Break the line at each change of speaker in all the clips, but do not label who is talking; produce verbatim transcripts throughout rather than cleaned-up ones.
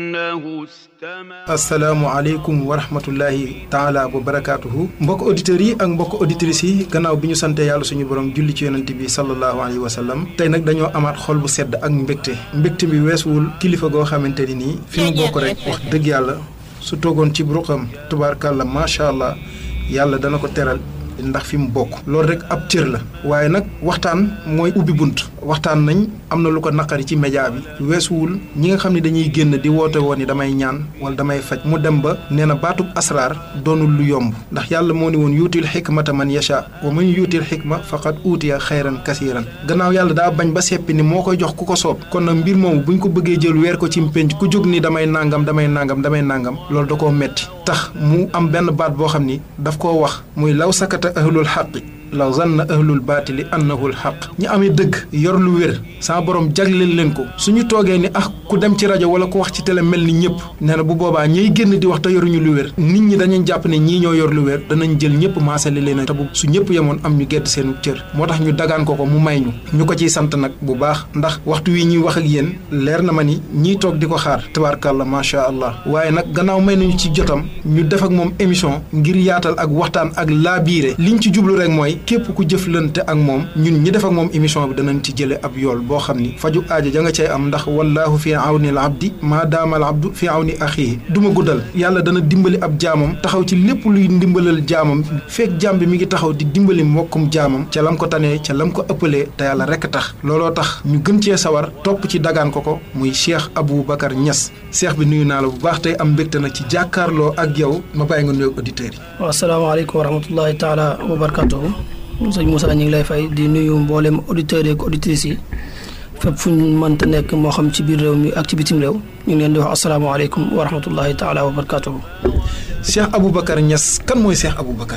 asalaamaaleykum wa rahmatullahi taala wa barakaatuhu mbokk auditeurs yi ak mbokk auditrices yi gannaaw bi ñu sante yàlla suñu borom julli ci yonent bi sallallahu alayhi wa sallam tey nag dañoo amaat xol bu sedd ak mbégte mbégte bi weesuwul kilifa goo xamante ni nii fi mu bokk rek wax dëgg yàlla su toogoon ci ruqam tubaarkàlla macha allah yàlla dana ko teral ndax fi mu bokk loolu rek ab cër la waaye nag waxtaan mooy ubbi bunt waxtaan nañ am na lu ko naqari ci média bi weesuwul ñi nga xam ne dañuy génn di woote woon ni damay ñaan wala damay faj mu dem ba nee na baatub asraar doonul lu yomb ndax yàlla moo ni woon yuutil xikmata man yasha wa man yuutil xikma faqad uutiya xayran kasiiran gannaaw yàlla daa bañ ba seppi ni moo koy jox ku ko soob kon nag mbir moomu buñ ko bëggee jël weer ko ci mpénc ku jóg ni damay nangam damay nangam damay nangam loolu da koo metti tax mu am benn baat boo xam ni daf koo wax muy law sakata ahlul xaqi la zanna ahlul baatili annahu alxaq ñi amee dëgg yor lu wér sama borom jagleel leen ko suñu toogee ni ah ku dem ci rajo wala ku wax ci télé mel ni ñëpp nee na bu boobaa ñiy génn di wax te yoruñu lu wér nit ñi dañuy jàpp ne ñii ñoo yor lu wér danañ jël ñëpp maasale leen te bu su ñëpp yemoon am ñu gedd seen cër moo tax ñu dagaan ko ko mu may ñu ñu ko ciy sant nag bu baax ndax waxtu wi ñuy wax ak yéen leer na ma ni ñiy toog di ko xaar tabaarkàlla macha allah waaye nag gannaaw may nañu ci jotam ñu def ak moom émission ngir yaatal ak waxtaan ak laabiire liñ ci jublu rek mooy képp ku jëflante ak moom ñun ñi def ak moom émission bi danañ ci jële ab yool boo xam ni faju aajo ja nga cay am ndax wallaahu fi awni al abdi maa daama al abdu fi awni axihi duma guddal yàlla dana dimbali ab jaamam taxaw ci lépp luy ndimbalal jaamam fekk jaam bi mi ngi taxaw di dimbali mbokkum jaamam ca lam ko tanee ca lam ko ëppalee te yàlla rekk tax looloo tax ñu gën cee sawar topp ci dagaan ko ko muy Cheikh Aboubacar Niass Cheikh bi nuyu naa la bu baax tey am mbégte nag ci jàkkaarloo ak yow ma bàyyi nga nuyoog auditeurs yi.
waaw asalaamaaleykum wa rahmatullahi taala wa barakatuhu sëñ Moussa ñu ngi lay fay di nuyu mboolem auditeurs yi ak auditrices yi fépp fu ñu mënta nekk moo xam ci biir réew mi ak ci bitim réew ñu ngi leen di wax asalaamaaleykum wa rahmatullahi taala wa barakatuhu.
Cheikh Aboubacar Niass kan mooy Cheikh Aboubacar.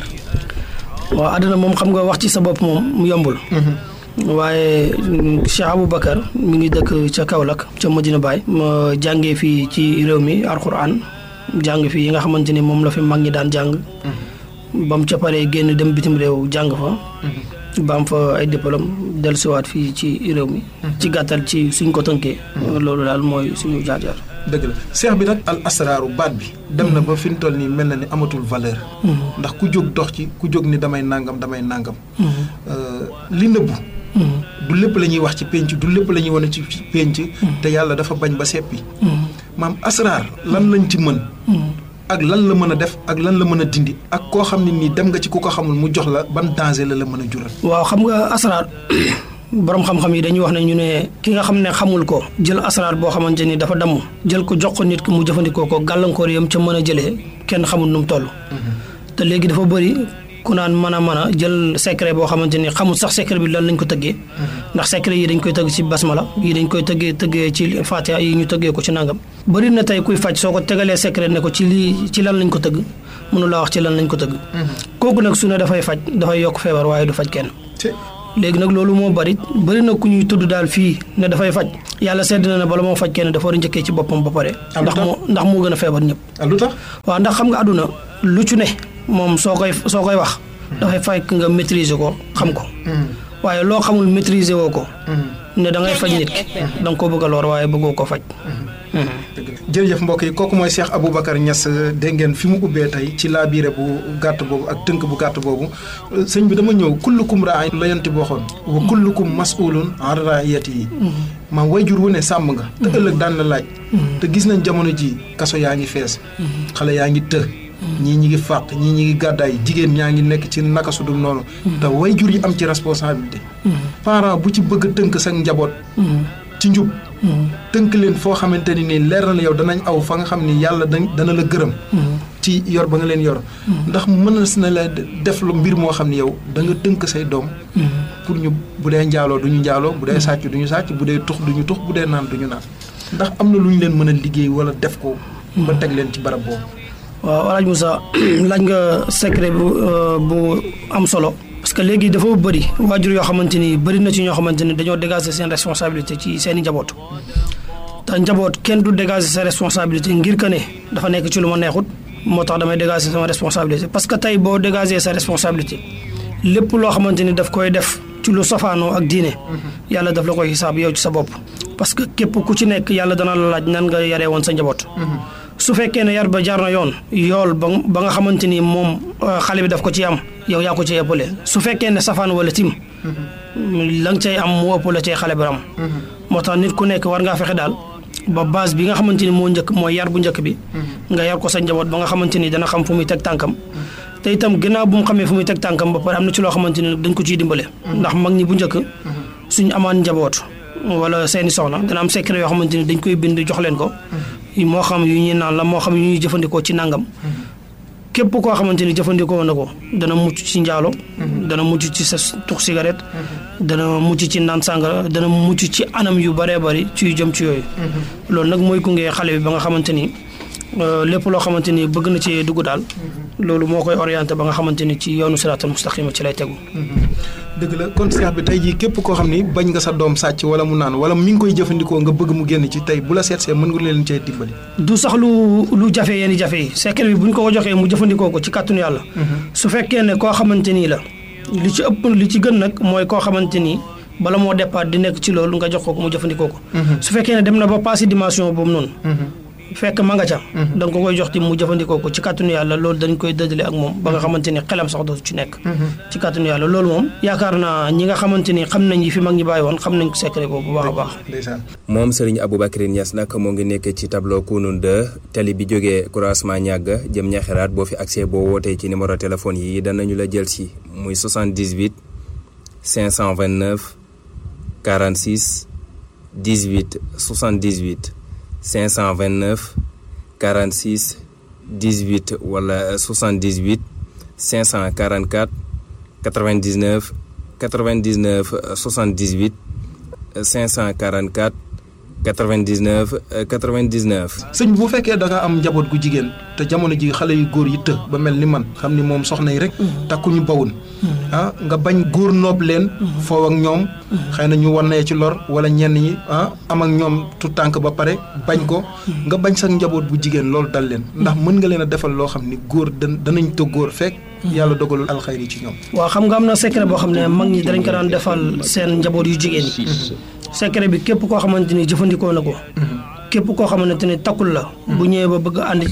waaw àddina moom xam nga wax ci sa bopp moom mu yombul. waaye Cheikh Aboubacar mi ngi dëkk ca Kaolack ca Medina Baye. ma jàngee fii ci réew mi alxuraan jàng fii yi nga xamante ni moom la fi mag ñi daan jàng. ba mu ca paree génn dem bitim réew jàng fa. ba am fa ay diplôme dellusiwaat fii ci réew mi. ci gàttal ci suñ ko tënkee. loolu daal mooy suñu jaar-jaar.
dëgg la seex bi nag al asraaru baat bi. dem na ba fi mu toll nii mel na ni amatul valeur. ndax ku jóg dox ci ku jóg ni damay nangam damay nangam. li nëbbu. du lépp la ñuy wax ci pénc du lépp la ñuy wane ci pénc. te yàlla dafa bañ ba seppi. maam asraar lan lañ ci mën. ak lan la mën a def ak lan la mën a dindi ak koo xam ne nii dem nga ci ku ko xamul mu jox la ban danger la la mën a jural.
waaw xam nga asraar borom xam-xam yi dañuy wax ne ñu ne ki nga xam ne xamul ko jël asraar boo xamante ni dafa damm jël ko jox ko nit ki mu jëfandikoo ko gàllankoor yam ca mën a jëlee kenn xamul nu mu toll. te léegi dafa bëri ku naan mën a mën a jël secret boo xamante ni xamul sax secret bi lan lañ ko tëggee. ndax secret yi dañ koy tëgg ci basmala yi dañ koy tëggee tëggee ci fatiha yi ñu tëggee ko ci nangam. bëri na tey kuy faj soo ko tegalee secret ne ko ci lii ci lan lañ ko tëgg mënu laa wax ci lan lañ ko tëgg. kooku nag su ne dafay faj dafay yokk feebar waaye du faj kenn. léegi nag loolu moo bëri bëri na ku ñuy tudd daal fii ne dafay faj yàlla sedd na ne bala moo faj kenn dafa war a njëkkee ci boppam ba pare. ndax moo ndax moo gën a feebar ñëpp.
lu tax
waaw ndax xam nga àdduna lu ci ne moom soo koy soo koy wax. dafay fekk nga maîtriser ko xam ko. waaye loo xamul maîtriser woo ko. ne da ngay faj nit ki da nga koo bëgg a lor waaye bëggoo ko faj.
jërëjëf mbokk yi kooku mooy Cheikh Aboubacar Niass dégg ngeen fi mu ubbee tey ci laabiire bu gàtt boobu ak tënk bu gàtt boobu sëñ bi dama ñëw kullukum raa'in la yanti booxoon wa kullukum mas'ulun an ra'iyyatihi maam wayjur wu ne sàmm nga te ëllëg daan la laaj te gis nañ jamono ji kaso yaa ngi fees xale yaa ngi të ñii ñi ngi fàq ñii ñi ngi gàddaay jigéen ñaa ngi nekk ci naka su dul noonu te wayjur yi am ci responsabilité parent bu ci bëgg a tënk sa njaboot ci njub tënk leen foo xamante ni nii leer na la yow danañ aw fa nga xam ni yàlla dana la gërëm ci yor ba nga leen yor ndax mën na la def lu mbir moo xam ne yow da nga tënk say doom pour ñu bu dee njaaloo du ñu njaaloo bu dee sàcc du ñu sàcc bu dee tux du ñu tux bu dee naan du ñu naan ndax am na lu ñu leen mën a liggéey wala def ko ba teg leen ci barab boobu.
waaw Alaaji Moussa laaj nga secret bu bu am solo parce que léegi dafa bëri waajur yoo xamante ni bëri na ci ñoo xamante ni dañoo dégager seen responsabilité ci seen i njaboot te njaboot kenn du dégager sa responsabilité ngir que ne dafa nekk ci lu ma neexut moo tax damay dégager sama responsabilité parce que tey boo dégager sa responsabilité lépp loo xamante ni daf koy def ci lu safaanoo ak diine yàlla daf la koy xisaab yow ci sa bopp parce que képp ku ci nekk yàlla dana la laaj nan nga yaree woon sa njaboot su fekkee ne yar ba jaar na yoon yool ba ba nga xamante ni moom xale bi daf ko ci am yow yaa ko ci ëppale su fekkee ne safaan wala tim la nga cay am mu ëpp la cay xale bi am moo tax nit ku nekk war ngaa fexe daal ba base bi nga xamante ni moo njëkk mooy yar bu njëkk bi nga yar ko sa njaboot ba nga xamante ni dana xam fu muy teg tànkam te itam gannaaw bu mu xamee fu muy teg tànkam ba pare am na ci loo xamante ni dañ ko ciy dimbale ndax mag ñi bu njëkk suñ amaan njaboot wala seeni soxna dana am secret yoo xamante ni dañ koy bind jox leen ko moo xam yu ñuy naan la moo xam yu ñuy jëfandikoo ci nangam képp koo xamante ni jëfandikoo na ko dana mucc ci njaalo dana mucc ci sa tux cigarette dana mucc ci naan sàngara dana mucc ci anam yu bëree bëri ci yu jëm ci yooyu loolu nag mooy gunge xale bi ba nga xamante ni lépp loo xamante ni bëgg na ci dugg daal loolu moo koy orienté ba nga xamante ni ci yoonu siraatal mustaqima ci lay tegu
dëgg la kon seex bi tey jii képp koo xam ni bañ nga sa doom sàcc wala mu naan wala mi ngi koy jëfandikoo nga bëgg mu génn ci tey bu la seet see mën nga leen cee dimbali
du sax lu lu jafe yenn jafe yi secret bi bu ñu ko ko joxee mu jëfandikoo ko ci kàttanu yàlla su fekkee ne koo xamante nii la li ci ëpp li ci gën nag mooy koo xamante ni bala moo départ di nekk ci loolu nga jox ko ko mu jëfandikoo ko su fekkee ne dem na ba passé dimension boobu noonu fekk ma nga ca da nga ko koy jox ti mu jëfandikoo ko ci kàttanu yàlla loolu dañ koy dëddale ak moom ba nga xamante ni xelam sax dootu ci nekk ci kàttanu yàlla loolu moom yaakaar naa ñi nga xamante ni xam nañ yi fi mag ñi bàyyi woon xam nañ ko secret boobu bu baax a baax
moom Serigne Aboubacry Niass nag moo ngi nekk ci tableau Kounoune deux tali bi jógee croisement ñàgg jëm ñaxiraat boo fi accès boo wootee ci numéro téléphone yi danañu la jël si muy soixante-dix-huit cinq cent vingt-neuf quarante-six dix-huit soixante-dix-huit cinq cent vingt-neuf quarante-six dix-huit wala soixante-dix-huit cinq cent quarante-quatre quatre-vingt-dix-neuf quatre-vingt-dix-neuf soixante-dix-huit cinq cent quarante-quatre quatre-vingt-dix-neuf quatre-vingt-dix-neuf.
sëñ bi bu fekkee da nga am njaboot gu jigéen te jamono ji xale yu góor yi të ba mel ni man xam ni moom soxna yi rek takkuñu bawun ah nga bañ góor noob leen foow ak ñoom xëy na ñu wannee ci lor wala ñenn ñi ah am ak ñoom tu tànk ba pare bañ ko nga bañ sax njaboot bu jigéen loolu dal leen ndax mën nga leen a defal loo xam ni góor dan danañ të góor fekk yàlla dogalul alxayri ci ñoom.
waaw xam nga am na secret boo xam ne mag ñi danañ ko daan defal seen njaboot yu jigéen yi secret bi képp koo xamante ni jëfandikoo na ko képp koo xamante ni takkul la bu ñëwee ba bëgg ànd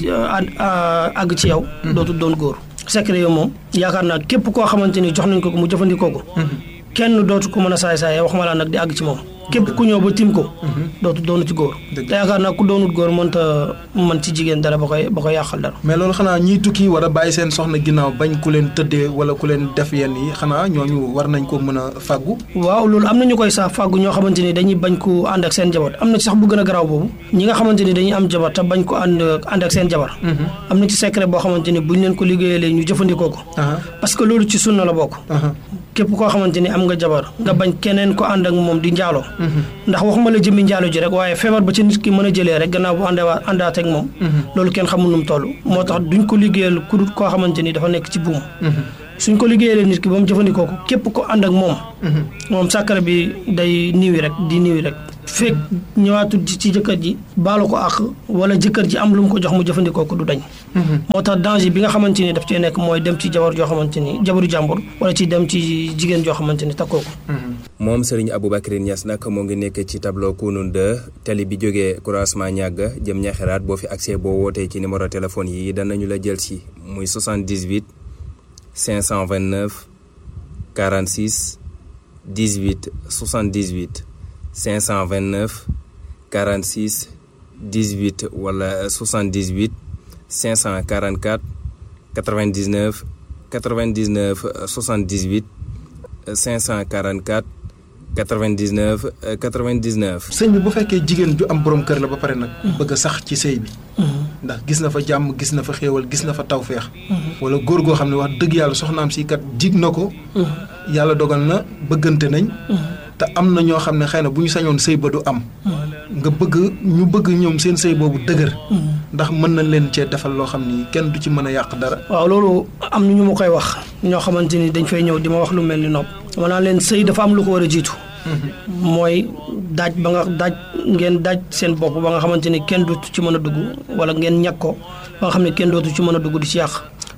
àgg ci yow dootul doon góor secret yow moom yaakaar naa képp koo xamante ni jox nañ ko ko mu jëfandikoo ko kenn dootu ko mën a saay saay wax ma laa nag di àgg ci moom képp ku ñëw ba tim ko dootu doonu ci góor te yaakaar naa ku doonut góor mënta mën ci jigéen dara ba koy ba koy yàqal dara.
mais loolu xanaa ñiy tukki war a bàyyi seen soxna ginnaaw bañ ku leen tëddee wala ku leen def yenn yi xanaa ñooñu war nañ ko mën a fàggu.
waaw loolu am na ñu koy sax fàggu ñoo xamante ni dañuy bañ ko ànd ak seen jabar am na ci sax bu gën a garaaw boobu ñi nga xamante ni dañuy am jabar te bañ ko ànd ànd ak seen jabar am na ci secret boo xamante ni buñ leen ko liggéeyalee ñu jëfandikoo ko parce que loolu ci sunna la bokk képp koo xamante ni am nga jabar nga bañ keneen ko ànd ak moom di njaaloo ndax waxuma la jëmmi njaalo ji rek waaye feebar ba ci nit ki mën a jëlee rek gannaaw bu àndee àndaat ak moom loolu kenn xamul nu mu toll moo tax duñ ko liggéeyal ku dul koo xamante ni dafa nekk ci buum suñ ko liggéeyalee nit ki ba mu jëfandikoo ko képp ko ànd ak moom moom sàkkara bi day niwi rek di niwi rek fekk ñëwaatul ci jëkkër ji baalu ko àq wala jëkkër ji am lu mu ko jox mu jëfandikoo ko du dañ moo tax danger bi nga xamante ni daf cee nekk mooy dem ci jabar joo xamante ni jabaru jàmbur wala ci dem ci jigéen joo xamante ni takkoo ko
moom Serigne Aboubacry Niass nag moo ngi nekk ci tableau Kounoune deux tali bi jógee croisement ñàgg jëm ñaxiraat boo fi accès boo wootee ci numéro téléphone yi danañu la jël si muy soixante-dix-huit cinq cent vingt-neuf quarante-six dix-huit soixante-dix-huit cinq cent vingt-neuf quarante-six dix-huit wala soixante-dix-huit cinq cent quarante-quatre quatre-vingt-dix-neuf quatre-vingt-dix-neuf soixante-dix-huit cinq cent quarante-quatre quatre-vingt-dix-neuf quatre-vingt-dix-neuf.
sëñ bi bu fekkee jigéen ju am borom kër la ba pare nag bëgg a sax ci sëy bi ndax gis na fa jàmm gis na fa xéewal gis na fa tawféex wala góor goo xam ne wax dëgg yàlla soxnaam si kat jig na ko yàlla dogal na bëggante nañ te am na ñoo xam ne xëy na bu ñu sañoon sëy ba du am nga bëgg ñu bëgg ñoom seen sëy boobu dëgër ndax mën nañ leen cee defal loo xam ni kenn du ci mën a yàq dara.
waaw loolu am na ñu ma koy wax ñoo xamante ni dañ fay ñëw di ma wax lu mel ni nopp dama naan leen sëy dafa am lu ko war a jiitu mooy daaj ba nga daaj ngeen daaj seen bopp ba nga xamante ni kenn dootu ci mën a dugg wala ngeen ñàkk ko ba nga xam ne kenn dootu ci mën a dugg di ci yàq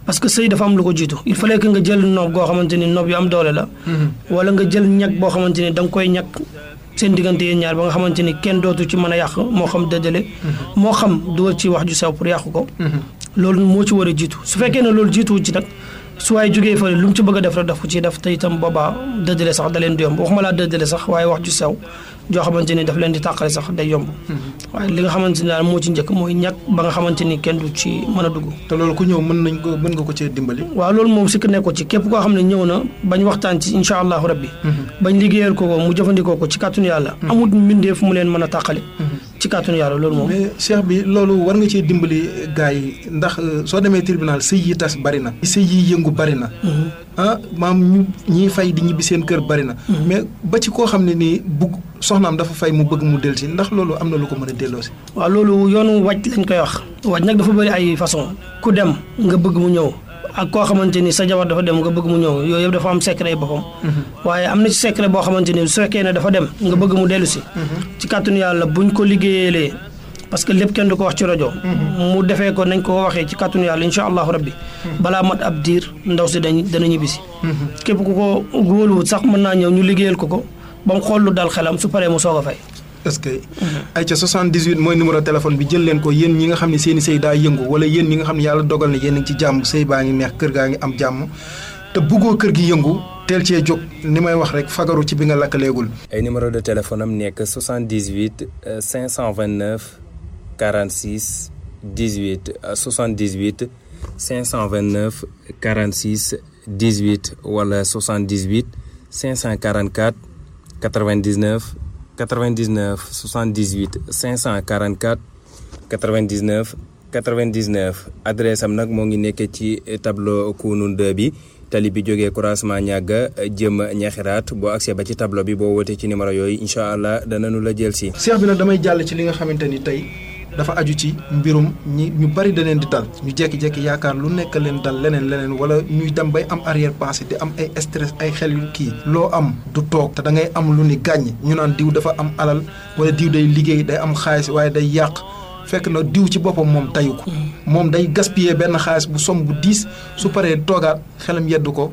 parce que sëy dafa am lu ko jiitu il fallait que nga jël noob goo xamante ni noob yu am doole la wala nga jël ñag boo xamante ni da nga koy ñag seen diggante yéen ñaar ba nga xamante ni kenn dootu ci mën a yàq moo xam dëddale moo xam dugal ci wax ju sew pour yàqu ko loolu moo ci war a jiitu su fekkee ne loolu jiituwu ci nag su waaye jógee fa lu mu ci bëgg a def rek daf ko ciy def te itam boobaa dëddale sax da leen di yomb waxuma laa dëddale sax waaye wax ju sew joo xamante ni daf leen di tàqale sax day yomb waaye li nga xamante ni daal moo ci njëkk mooy ñàkk ba nga xamante ni kenn du ci mën a dugg.
te loolu ku ñëw mën nañ ko mën nga ko cee dimbali.
waaw loolu moom sikk nekko ci képp koo xam ne ñëw na bañ waxtaan ci incha allahu rabbi bañ liggéeyal ko ko mu jëfandikoo ko ci kàttanu yàlla amul mbindeef mu leen mën a tàqale ci kàttanu yàlla loolu moom.
mais cheikh bi loolu war nga cee dimbali gars yi ndax soo demee tribunal sëy yi tas bari na sëy yi yëngu bari na ah maam ñu ñiy fay di ñibbi seen kër bari na mais ba ci koo xam ne nii bugg soxnaam dafa fay mu bëgg mu dellusi ndax loolu am na lu ko mën a delloosi.
waaw loolu yoonu wàcc lañ koy wax wàcc nag dafa bëri ay façon ku dem nga bëgg mu ñëw ak koo xamante ni sa jabar dafa dem nga bëgg mu ñëw yooyu yëpp dafa am secret yi boppam waaye am na ci secret boo xamante ni su fekkee ne dafa dem nga bëgg mu dellusi ci kàttanu yàlla buñ ko liggéeyalee parce que lépp kenn du ko wax ci rajo mu defee ko nañ ko waxee ci kàttanu yàlla incha allahu rabbi balaa mat ab diir ndaw si dañ dana ñibbisi képp ku ko góoluwut sax mën naa ñëw ñu liggéeyal ko ko ba mu xool lu dal xelam su paree mu soog a fay.
est-ce que ay ca soixante-dix-huit mooy numéro téléphone bi jël leen ko yéen ñi nga xam ne seen i sëy daa yëngu wala yéen ñi nga xam ne yàlla dogal na yéen a ngi ci jàmm sëy baa ngi neex kër gaa ngi am jàmm te bëggoo kër gi yëngu teel cee jóg ni may wax rek fagaru ci bi nga lakkaleegul.
ay numéro de téléphone am nekk soixante-dix-huit cinq cent vingt-neuf quarante-six dix-huit soixante-dix-huit cinq cent vingt-neuf quarante-six dix-huit wala soixante-dix-huit cinq cent quarante-quatre quatre-vingt-dix-neuf quatre-vingt-dix-neuf soixante-dix-huit cinq cent quarante-quatre quatre-vingt-dix-neuf quatre-vingt-dix-neuf adresse am nag moo ngi nekk ci tableau Kounoune deux bi tali bi jógee croisement ñàgga jëm ñaxiraat boo accès ba ci tableau bi boo wootee ci numéro yooyu incha allah danañu la jël si.
cheikh bi nag damay jàll ci li nga xamante ni tey dafa aju ci mbirum ñi ñu bari da leen di dal ñu jékki-jékki yaakaar lu nekk leen dal leneen leneen wala ñuy dem bay am arrière pensée di am ay stress ay xel yu kii loo am du toog te da ngay am lu ni gàññ ñu naan diw dafa am alal wala diw day liggéey day am xaalis waaye day yàq fekk na diw ci boppam moom tayu ko moom day gaspiller benn xaalis bu somme bu diis su paree toogaat xelam yeddu ko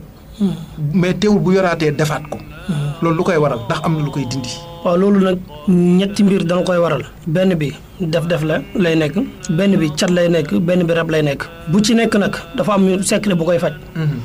mais teewul bu yoraatee defaat ko loolu lu koy waral ndax am na lu koy dindi.
waaw loolu nag ñetti mbir dana koy waral benn bi def-def la lay nekk benn bi cat lay nekk benn bi rab lay nekk bu ci nekk nag dafa am secret bu koy faj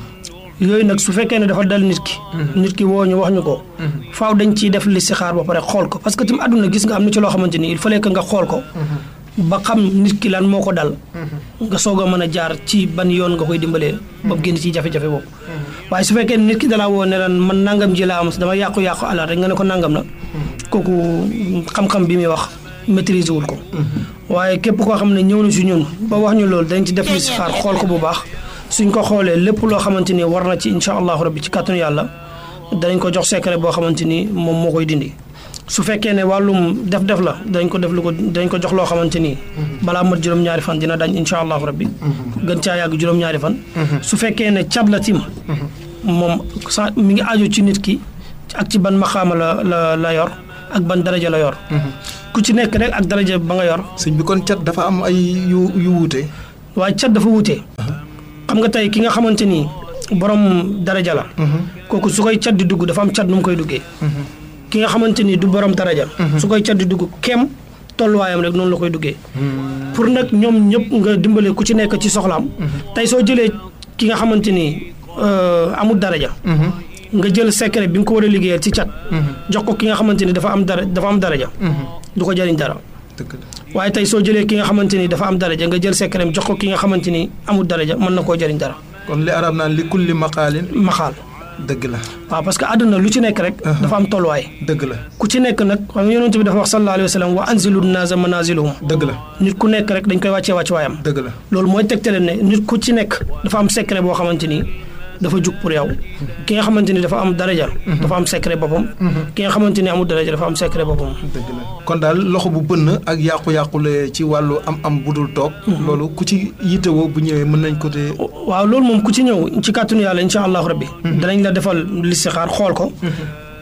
yooyu nag su fekkee ne dafa dal nit ki nit ki woo ñu wax ñu ko faaw dañ ciy def listixaar ba pare xool ko parce que tam àdduna gis nga am na ci loo xamante ni il fallait que nga xool ko ba xam nit ki lan moo ko dal nga soog a mën a jaar ci ban yoon nga koy dimbalee ba génn ci jafe-jafe boobu waaye su fekkee nit ki dalaa woo ne lan man nangam ji laa am dama yàqu-yàqu alal rek nga ne ko nangam la kooku xam-xam bi muy wax maîtriser wul ko waaye képp koo xam ne ñëw na si ñun ba wax ñu loolu dañ ci def li si xaar xool ko bu baax suñ ko xoolee lépp loo xamante ni war na ci incha allahu rabbi ci kàttanu yàlla danañ ko jox secret boo xamante ni moom moo koy dindi su fekkee ne wàllum def-def la dañ ko def lu ko dañ ko jox loo xamante ni balaa mat juróom-ñaari fan dina dañ incha allahu rabbi gën caa yàgg juróom-ñaari fan su fekkee ne cat la tim moom sa mi ngi aju ci nit ki ak ci ban maxaama la la la yor ak ban daraja la yor ku ci nekk rek ak daraja ba nga yor.
sëñ bi kon cat dafa am ay yu yu wuute.
waaye cat dafa wuute xam nga tey ki nga xamante ni borom daraja la kooku su koy cat di dugg dafa am cat nu mu koy duggee ki nga xamante ni du borom daraja su koy cat di dugg kem tolluwaayam rek noonu la koy duggee pour nag ñoom ñëpp nga dimbale ku ci nekk ci soxlaam tey soo jëlee ki nga xamante ni amul daraja nga jël secret bi nga ko war a liggéeyal ci cat jox ko ki nga xamante ni dafa am dara dafa am daraja du ko jëriñ dara waaye tey soo jëlee ki nga xamante ni dafa am daraja nga jël secret jox ko ki nga xamante ni amul daraja mën na koo jëriñ dara
kon li arab naan li kulli maqaalin
maxaal
dëgg la
waaw parce que àdduna lu ci nekk rek dafa am tolluwaay
dëgg la
ku ci nekk nag xam nga yonent bi dafa wax sallallahu alayhi wa sallam wa anzilu naasa manaaziluhum
dëgg la
nit ku nekk rek dañ koy wàccee wàcc waayam
dëgg la
loolu mooy tegtale ne nit ku ci nekk dafa am secret boo xamante ni dafa jug pour yow ki nga xamante ni dafa am daraja dafa am secret boppam ki nga xamante ni amul daraja dafa am secret boppam
dëgg la kon daal loxo bu bënn ak yàqu-yàqule ci wàllu am am budul toog loolu ku ci yitewoo bu ñëwee mën nañ ko te
waaw loolu moom ku ci ñëw ci kàttanu yàlla insha allahu rabbi danañ la defal listixaar xool ko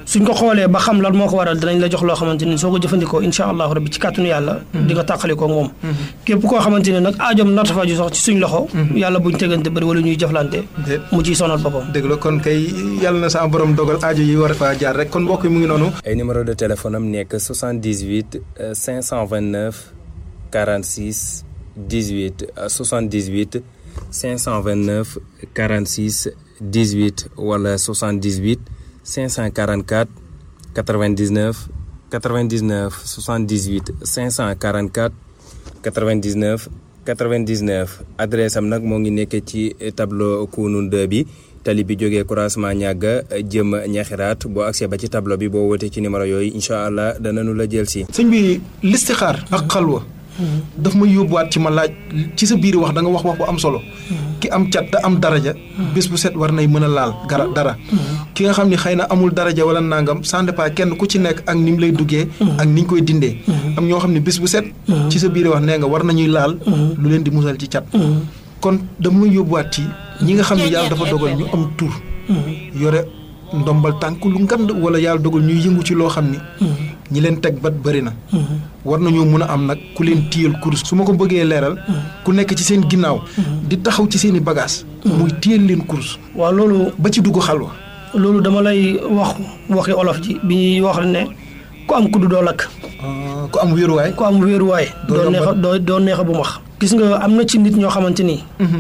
suñ ko xoolee ba xam lan moo ko waral dinañ la jox loo xamante ni soo ko jëfandikoo incha allahu rabbi ci kàttanu yàlla di nga tàqalikoo moom képp koo xamante ne nag aajom narta faju sax ci suñ loxo yàlla buñ tegante bëri wala ñuy jëflante mu ciy sonal boppam
dëgg la kon kay yàlla na sa borom dogal aajo yi war faa jaar rek kon mbokk yi mu ngi noonu
ay numéro de téléphone am nekk soixante-dix-huit cinq cent vingt-neuf quarante-six dix-huit soixante-dix-huit cinq cent vingt-neuf quarante-six dix-huit wala soixante-dix-huit cinq cent quarante-quatre quatre-vingt-dix-neuf quatre-vingt-dix-neuf soixante-dix-huit cinq cent quarante-quatre quatre-vingt-dix-neuf quatre-vingt-dix-neuf adresse am nag moo ngi nekk ci tableau Kounoune deux bi tali bi jógee croisement ñàgga jëm ñaxiraat boo accès ba ci tableau bi boo wootee ci numéro yooyu incha allah danañu la jël si.
sëñ bi listixaar ak xalwa daf may yóbbuwaat ci ma laaj ci sa biir wax da nga wax wax bu am solo ki am cat te am daraja bés bu set war nay mën a laal gara dara ki nga xam ni xëy na amul daraja wala nangam sans dépend kenn ku ci nekk ak ni mu lay duggee ak ni ñu koy dindee am ñoo xam ne bés bu set ci sa biir wax nee nga war nañuy laal lu leen di musal ci cat kon dama may yóbbuwaat ci ñi nga xam ne yàlla dafa dogal ñu am tur yore ndombal tànk lu ngand wala yàlla dogal ñuy yëngu ci loo xam ni ñi leen teg bat bëri na war nañoo mën a am nag ku leen téyal kurus su ma ko bëggee leeral ku nekk ci seen ginnaaw di taxaw ci seen i bagage muy téyal leen kurus
waaw loolu
ba ci dugg xalwa
loolu dama lay wax waxi olof ji bi ñuy wax ne ku am kuddu doo lakk
ku am wéeruwaay
ku am wéeruwaay doo neexa doo doo neexa bu max gis nga am na ci nit ñoo xamante ni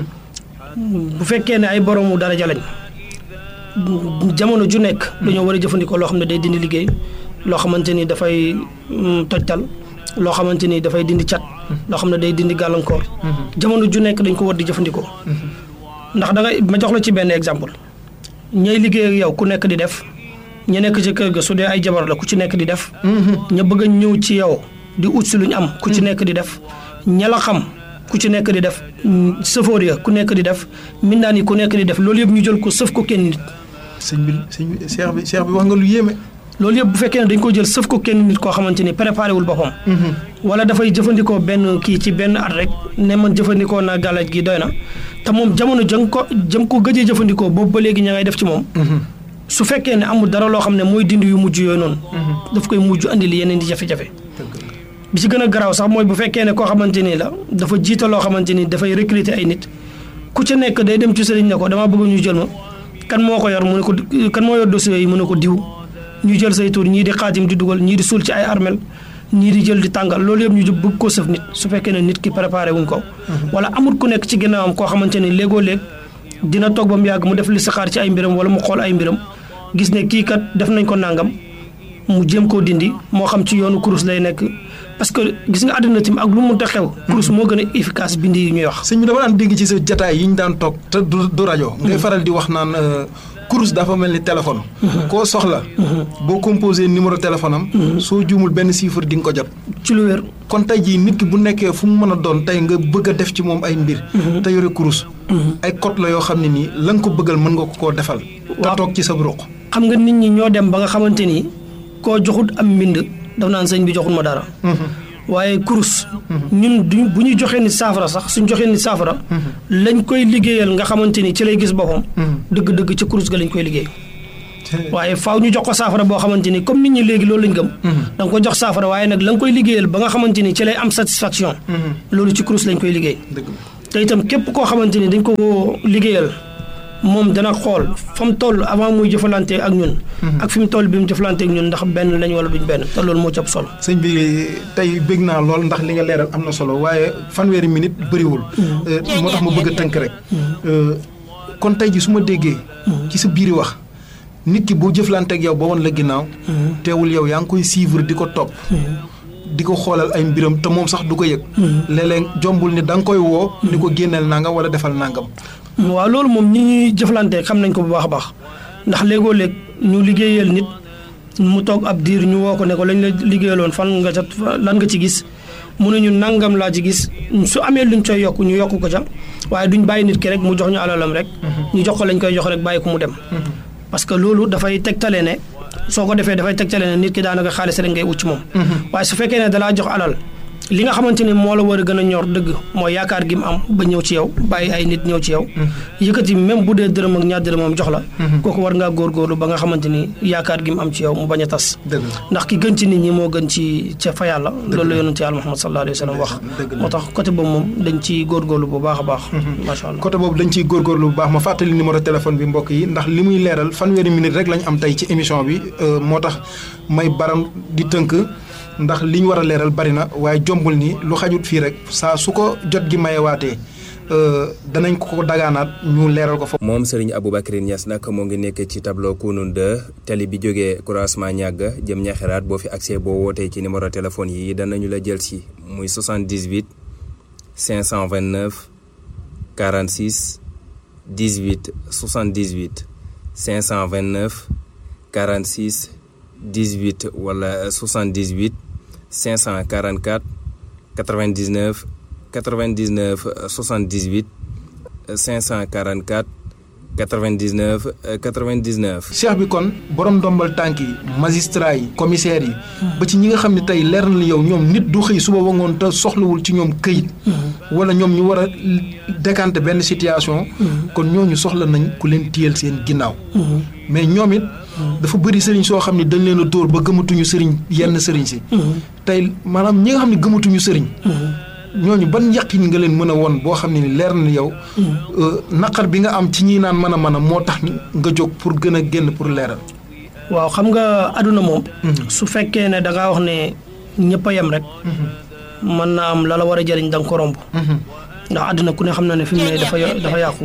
bu fekkee ne ay boroomu daraja lañ jamono ju nekk dañoo war a jëfandikoo loo xam ne day dindi liggéey loo xamante ni dafay tojtal loo xamante ni dafay dindi cat loo xam ne day dindi gàllankoor jamono ju nekk dañ ko war di jëfandikoo ndax da ngay ma jox la ci benn exemple ñay liggéey ak yow ku nekk di def ña nekk ci kër ga su dee ay jabar la ku ci nekk di def ña bëgg a ñëw ci yow di ut si luñ am ku ci nekk di def ña la xam ku ci nekk di def sëfoor ya ku nekk di def mindaan yi ku nekk di def loolu yëpp ñu jël ko sëf ko kenn nit
sëñ bi sëñ bi seex bi seex bi wax nga lu yéeme
loolu yëpp bu fekkee ne dañ ko jël sëf ko kenn nit koo xamante ni préparé wul boppam wala dafay jëfandikoo benn kii ci benn at rek ne man jëfandikoo naa gàllaaj gi doy na te moom jamono jëm ko jëm ko gëjee jëfandikoo boobu ba léegi ña ngay def ci moom su fekkee ne amul dara loo xam ne mooy dindi yu mujj yooyu noonu daf koy mujj andi li yeneen di jafe-jafe bi ci gën a garaaw sax mooy bu fekkee ne koo xamante ni la dafa jiital loo xamante ni dafay recruter ay nit ku ci nekk day dem ci sëriñ ne ko damaa bëgg ñu jël ma kan moo ko yor mu ne ko kan moo yor dossier yi mu ne ko diw ñu jël say tur ñii di xaatim di dugal ñii di suul ci ay armel ñii di jël di tàngal loolu yëpp ñu bëgg ko sëf nit su fekkee ne nit ki préparé wuñ ko wala amul ku nekk ci ginnaawam koo xamante ni léegoo léeg dina toog ba mu yàgg mu def li saxaar ci ay mbiram wala mu xool ay mbiram gis ne kii kat def nañ ko nàngam mu jéem koo dindi moo xam ci yoonu kurus lay nekk parce que gis nga àddina tim ak lu mu ta xew kurus moo gën a efficace bindi yi ñuy wax
sëñ bi dama daan dégg ci sa jataay yi ñu daan toog te du rajo ngay faral di wax naan kurus dafa mel ni téléphone koo soxla boo composé numéro téléphone am soo juumul benn chiffre di nga ko jot
ci lu wér
kon tey jii nit ki bu nekkee fu mu mën a doon tey nga bëgg a def ci moom ay mbir te yore kurus ay code la yoo xam ne nii la nga ko bëggal mën nga ko koo defal te toog ci sa ruq
xam nga nit ñi ñoo dem ba nga xamante ni koo joxut am mbind daf naan sëñ bi joxul ma dara waaye kurus ñun du bu ñu joxee nit saafara sax suñ joxee nit saafara lañ koy liggéeyal nga xamante ni ci lay gis boppam dëgg-dëgg ci kurus ga lañ koy liggéey waaye faaw ñu jox ko saafara boo xamante ni comme nit ñi léegi loolu lañ gëm da nga ko jox saafara waaye nag la nga koy liggéeyal ba nga xamante ni ci lay am satisfaction loolu ci kurus lañ koy liggéey te itam képp koo xamante ni dañ ko liggéeyal moom dana xool fa mu toll avant muy jëfalante ak ñun ak fi mu toll bi mu jëfalante ak ñun ndax benn lañ wala duñ benn te loolu moo ci ëpp solo
sëñ bi tey bëgg naa lool ndax li nga leeral am na solo waaye fanweeri minute bëriwul moo tax ma bëgg a tënk rek kon tey ji su ma déggee ci sa biiri wax nit ki boo jëflante ak yow ba woon la ginnaaw teewul yow yaa ngi koy suivre di ko topp di ko xoolal ay mbiram te moom sax du ko yëg léeg-léeg jombul ni da nga koy woo ni ko génneel nangam wala defal nangam
waaw loolu moom ñi ñuy jëflante xam nañ ko bu baax a baax ndax léegoo léeg ñu liggéeyal nit mu toog ab diir ñu woo ko ne ko lañ la liggéeyaloon fan nga ca lan nga ci gis mu ne ñu nangam laa ci gis su amee luñ coy yokk ñu yokk ko ca waaye duñ bàyyi nit ki rek mu jox ñu alalam rek ñu jox ko lañ koy jox rek bàyyi ko mu dem parce que loolu dafay tegtale ne soo ko defee dafay tegtale ne nit ki daanaka xaalis rek ngay wut ci moom waaye su fekkee ne dalaa jox alal li nga xamante ni moo la war a gën a ñor dëgg mooy yaakaar gi mu am ba ñëw ci yow bàyyi ay nit ñëw ci yow yëkkati même bu dee dërëm ak ñaar dërëm moom jox la kooku war ngaa góorgóorlu ba nga xamante ni yaakaar gi mu am ci yow mu bañ a tas ndax ki gën ci nit ñi moo gën ci ca fa yàlla loolu la yonent yàlla Muhammad sallallahu alayhi wa sallam wax moo tax côté boobu moom dañ ciy góorgóorlu bu baax a baax macha allah
côté boobu dañ ciy góorgóorlu bu baax ma fàttali numéro téléphone bi mbokk yi ndax li muy leeral fanweeri minute rek lañ am tey ci émission bi moo tax may baram di tënk ndax li ñu war a leeral bari na waaye jombul ni lu xajut fii rek saa su ko jot gi mayewaatee danañ ko ko dagaanaat ñu leeral ko foofu.
moom Serigne Aboubacry Niass nag moo ngi nekk ci tableau Kounoune deux tali bi jógee croisement ñàgg jëm ñaxeraat boo fi accès boo wootee ci numéro téléphone yi danañu la jël si muy soixante-dix-huit cinq cent vingt-neuf quarante-six dix-huit soixante-dix-huit cinq cent vingt-neuf quarante-six dix-huit wala soixante-dix-huit cinq cent quarante-quatre quatre-vingt-dix-neuf quatre-vingt-dix-neuf soixante-dix-huit cinq cent quarante-quatre quatre-vingt-dix-neuf quatre-vingt-dix-neuf.
cheikh bi kon borom ndombal tànk yi magistrat yi commissaire yi. ba ci ñi nga xam ne tey leer na yow ñoom nit du xëy suba ba ngoon te soxlawul ci ñoom këyit. wala ñoom ñu war a décanter benn situation. kon ñooñu soxla nañ ku leen téyel seen ginnaaw. mais ñoom it. dafa bëri sëriñ soo xam ne dañ leen a dóor ba gëmatuñu sëriñ yenn sëriñ si. tey maanaam ñi nga xam ne gëmatuñu sëriñ. ñooñu ban yaqin nga leen mën a won boo xam ne ni leer na yow naqar bi nga am ci ñi naan mën a mën a moo tax nga jóg pour gën a génn pour leeral.
waaw xam nga àdduna moom. su fekkee ne da ngaa wax ne ñëpp a yem rek. mën naa am la la war a jëriñ da nga ko romb. ndax àdduna ku ne xam na ne fi mu ne dafa dafa yàqu.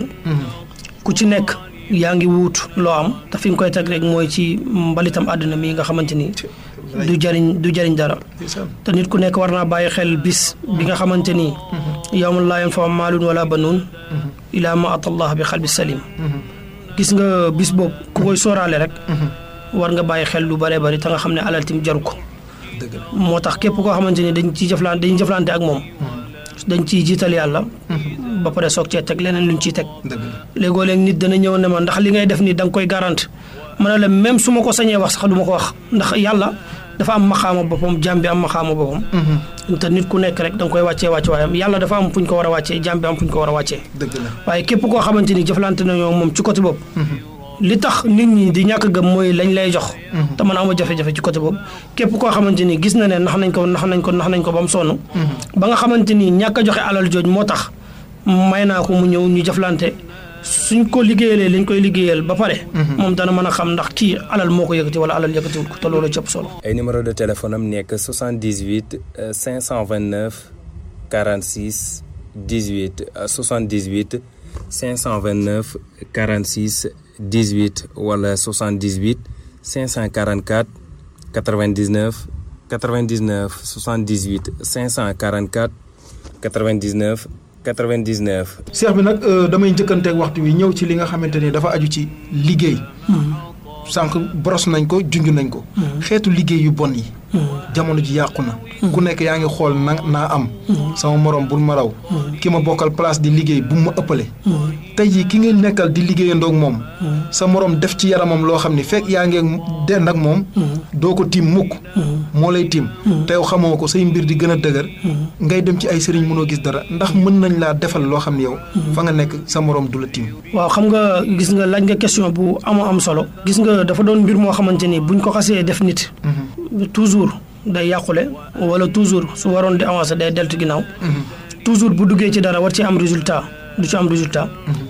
ku ci nekk yaa ngi wuut loo am te fi nga koy teg rek mooy ci mbalitam àdduna mi nga xamante ni. du jëriñ du jëriñ dara te nit ku nekk war naa bàyyi xel bis bi nga xamante ni yawma laa yanfa'u maalun wala banuun ilaa ma atallah bi xalbi salim gis nga bis boobu ku koy sóoraale rek war nga bàyyi xel lu bëree bëri te nga xam ne alal tim jaru ko moo tax képp koo xamante ni dañ ciy jëflante dañ jëflante ak moom dañ ciy jiital yàlla ba pare soog cee teg leneen luñ ciy teg léegoo léeg nit dana ñëw ne ma ndax li ngay def nii da nga koy garante ma ne la même su ma ko sañee wax sax du ma ko wax ndax yàlla dafa am maxaama boppam jaam bi am maxaama boppam. te nit ku nekk rek da nga koy wàccee wàcce waayam yàlla dafa am fu ñu ko war a wàccee jaam bi am fu ñu ko war a wàccee.
dëgg la
waaye képp koo xamante ni jëflante nañoo moom ci côté boobu. li tax nit ñi di ñàkk gëm mooy lañ lay jox. te man ama jafe-jafe ci côté boobu képp koo xamante ni gis na ne nax nañ ko nax nañ ko nax nañ ko ba mu sonn. ba nga xamante ni ñàkk a joxe alal jooj moo tax may naa ko mu ñëw ñu jëflante. suñ ko liggéeyalee lañ koy liggéeyal ba pare. moom dana mën a xam ndax kii alal moo ko yëkkati wala alal yëkkatiwul ko te loolu cëpp solo.
ay numéro de téléphone am nekk soixante-dix-huit cinq cent vingt-neuf quarante-six dix-huit soixante-dix-huit cinq cent vingt-neuf quarante-six dix-huit wala soixante-dix-huit cinq cent quarante-quatre quatre-vingt-dix-neuf quatre-vingt-dix-neuf soixante-dix-huit cinq cent quarante-quatre quatre-vingt-dix-neuf quatre-vingt-dix-neuf.
Cheikh bi nag damay njëkkanteeg waxtu wi ñëw ci li nga xamante ni dafa aju ci liggéey. sànq boros nañ ko junj nañ ko. xeetu liggéey yu bon yi. jamono ji yàqu na. ku nekk yaa ngi xool na naa am. sama morom bul ma raw. ki ma bokkal place di liggéey bu ma ëppale. tey jii ki nga nekkal di liggéeyandoog moom. sa morom def ci yaramam loo xam ni fekk yaa ngi dend ak moom. doo ko tiim mukk. moo lay tiim. te yow xamoo ko say mbir di gën a dëgër. ngay dem ci ay sëriñ mënoo gis dara ndax mën nañ laa defal loo xam ne yow. fa nga nekk sa morom du la tiim.
waaw xam nga gis nga laaj nga question bu amoo am solo. gis nga dafa doon mbir moo xamante ni buñ ko xasee def nit. toujours day yàqule wala toujours su waroon di avancer day deltu ginnaaw. toujours bu duggee ci dara war ci am résultat du ci am résultat.